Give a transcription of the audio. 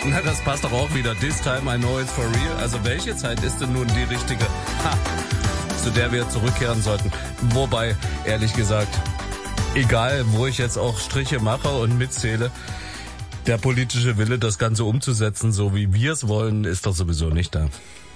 Na, das passt doch auch wieder. This time I know it's for real. Also welche Zeit ist denn nun die richtige, zu der wir zurückkehren sollten? Wobei, ehrlich gesagt, egal wo ich jetzt auch Striche mache und mitzähle, der politische Wille, das Ganze umzusetzen, so wie wir es wollen, ist doch sowieso nicht da.